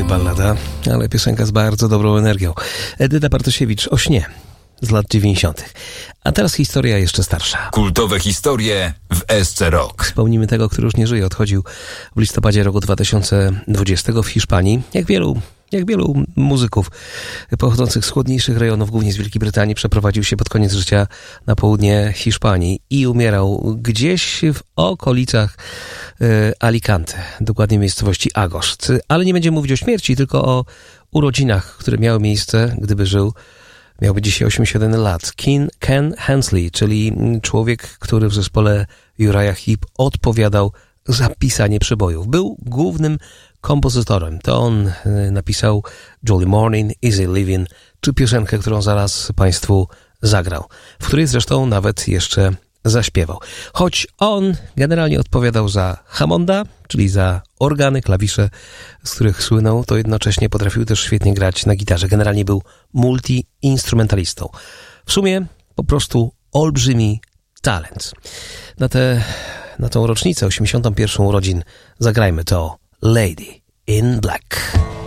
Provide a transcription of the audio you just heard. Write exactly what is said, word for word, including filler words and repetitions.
ballada, ale piosenka z bardzo dobrą energią. Edyta Bartosiewicz o śnie z lat dziewięćdziesiątych. A teraz historia jeszcze starsza. Kultowe historie w S C Rock. Wspomnimy tego, który już nie żyje. Odchodził w listopadzie roku dwa tysiące dwudziestego w Hiszpanii. Jak wielu, jak wielu muzyków pochodzących z chłodniejszych rejonów, głównie z Wielkiej Brytanii, przeprowadził się pod koniec życia na południe Hiszpanii i umierał gdzieś w okolicach e, Alicante, dokładnie miejscowości Agost. Ale nie będziemy mówić o śmierci, tylko o urodzinach, które miały miejsce, gdyby żył. Miałby dzisiaj osiemdziesiąt jeden lat. Ken, Ken Hensley, czyli człowiek, który w zespole Uriah Heep odpowiadał za pisanie przebojów. Był głównym kompozytorem. To on napisał Jolly Morning, Easy Living, czy piosenkę, którą zaraz Państwu zagrał, w której zresztą nawet jeszcze zaśpiewał. Choć on generalnie odpowiadał za Hammonda, czyli za organy, klawisze, z których słynął, to jednocześnie potrafił też świetnie grać na gitarze. Generalnie był multi-instrumentalistą. W sumie po prostu olbrzymi talent. Na tę na tą rocznicę osiemdziesiątą pierwszą urodzin zagrajmy to Lady in Black.